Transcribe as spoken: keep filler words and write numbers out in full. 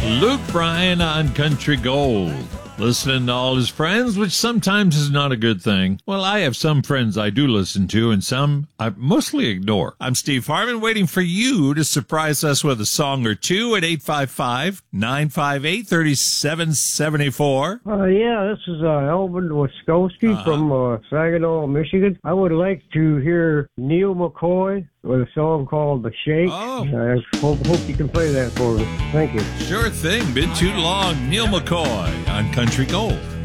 Luke Bryan on Country Gold. Listening to all his friends, which sometimes is not a good thing. Well, I have some friends I do listen to, and some I mostly ignore. I'm Steve Harmon, waiting for you to surprise us with a song or two at eight five five, nine five eight, three seven seven four. Uh, yeah, this is uh, Elvin Wiskowski uh-huh. from uh, Saginaw, Michigan. I would like to hear Neil McCoy with a song called The Shake. Oh. I hope, hope you can play that for me. Thank you. Sure thing. Been too long. Neil McCoy on Country Gold.